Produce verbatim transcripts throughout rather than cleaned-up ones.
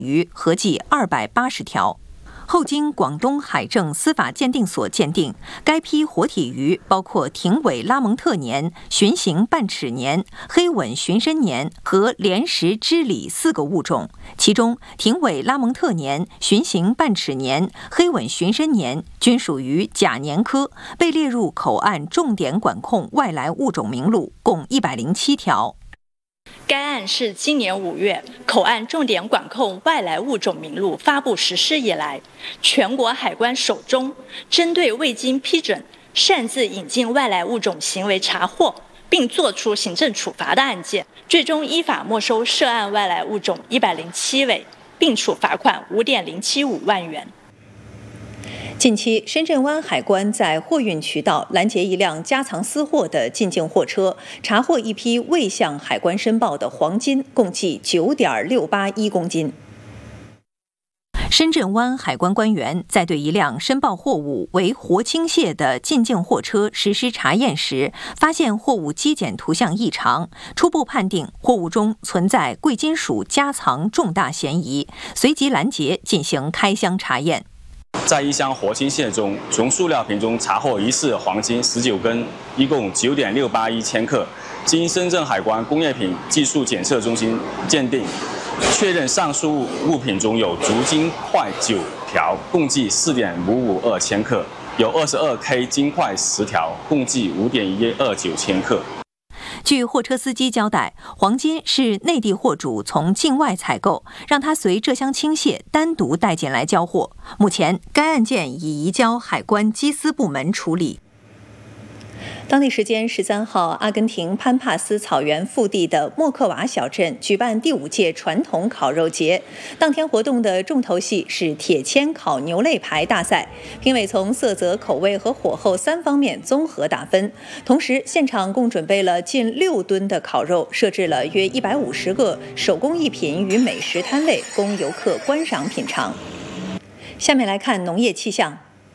余合计二百八十条。后经广东海政司法鉴定所鉴定，该批活体鱼包括廷韦拉蒙特年、寻形半齿年、黑吻寻参年和莲石支鲤四个物种。其中，廷韦拉蒙特年、寻形半齿年、黑吻寻参年均属于甲年科，被列入口岸重点管控外来物种名录，共一百零七条。 该案是今年五月口岸重点管控外来物种名录发布实施以来，全国海关手中针对未经批准擅自引进外来物种行为查获，并作出行政处罚的案件，最终依法没收涉案外来物种一百零七尾，并处罚款五点零七五万元。 近期，深圳湾海关在货运渠道拦截一辆加藏私货的进境货车，查获一批未向海关申报的黄金，共计 九点六八一公斤。深圳湾海关官员在对一辆申报货物为活青蟹的进境货车实施查验时，发现货物机检图像异常，初步判定货物中存在贵金属加藏重大嫌疑，随即拦截进行开箱查验。 在一箱活青蟹中，从塑料瓶中查获疑似黄金十九根，一共 九点六八一千克。经深圳海关工业品技术检测中心鉴定，确认上述物品中有足金块九条，共计 四点五五二千克，有 二十二K 金块十条，共计 五点一二九千克。 据货车司机交代，黄金是内地货主从境外采购，让他随这箱青蟹单独带进来交货。目前，该案件已移交海关缉私部门处理。当地时间十三号，阿根廷潘帕斯草原腹地的莫克瓦小镇举办第五届传统烤肉节。当天活动的重头戏是铁签烤牛肋排大赛，评委从色泽、口味和火候三方面综合打分。同时，现场共准备了近六吨的烤肉，设置了约一百五十个手工艺品与美食摊位，供游客观赏品尝。下面来看农业气象。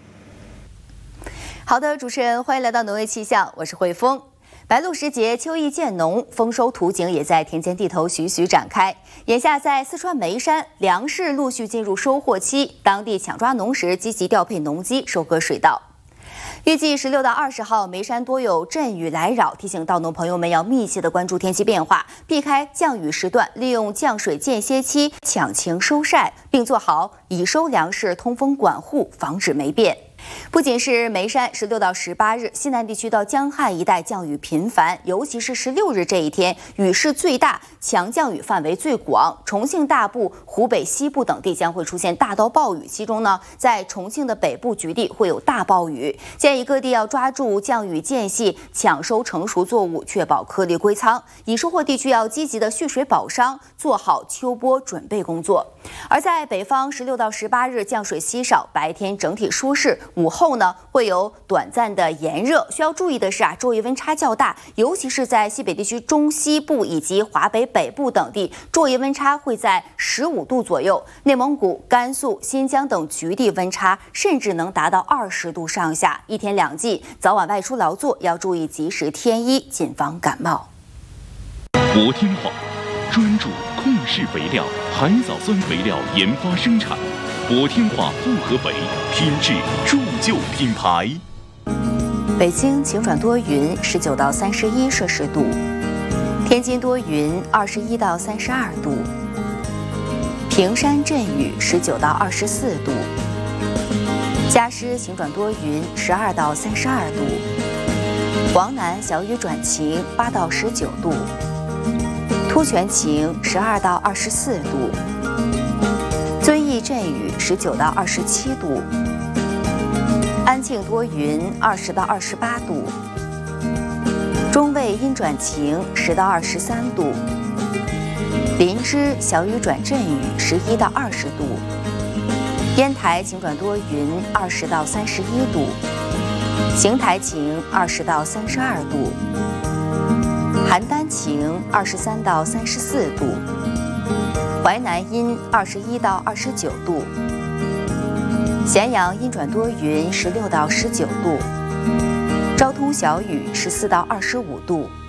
好的，主持人，欢迎来到农业气象，我是慧峰。白露时节，秋意渐浓，丰收图景也在田间地头徐徐展开。眼下在四川眉山，粮食陆续进入收获期，当地抢抓农时积极调配农机收割水稻。预计十六到二十号，眉山多有阵雨来扰，提醒稻农朋友们要密切的关注天气变化，避开降雨时段，利用降水间歇期抢晴收晒，并做好已收粮食通风管护，防止霉变。不仅是眉山，十六到十八日，西南地区到江汉一带降雨频繁，尤其是十六日这一天，雨势最大，强降雨范围最广。重庆大部、湖北西部等地将会出现大到暴雨，其中呢，在重庆的北部局地会有大暴雨。建议各地要抓住降雨间隙，抢收成熟作物，确保颗粒归仓。已收获地区要积极的蓄水保墒，做好秋播准备工作。而在北方，十六到十八日降水稀少，白天整体舒适。午后呢会有短暂的炎热，需要注意的是啊，昼夜温差较大，尤其是在西北地区中西部以及华北北部等地，昼夜温差会在十五度左右。内蒙古、甘肃、新疆等局地温差甚至能达到二十度上下。一天两季，早晚外出劳作要注意及时添衣，谨防感冒。 国天化专注控制肥料、海藻酸肥料研发生产。国天化复合肥，品质铸就品牌。 北京晴转多云，十九到三十一摄氏度；天津多云，二十一到三十二度；平山阵雨，十九到二十四度；嘉施晴转多云，十二到三十二度；黄南小雨转晴，八到十九度；突泉晴，十二到二十四度；遵义阵雨，十九到二十七度；安庆多云，二十到二十八度；中卫阴转晴，十到二十三度；林芝小雨转阵雨，十一到二十度；烟台晴转多云，二十到三十一度；邢台晴，二十到三十二度；邯郸晴，二十三到三十四度；淮南阴，二十一到二十九度；咸阳阴转多云，十六到十九度；昭通小雨，十四到二十五度；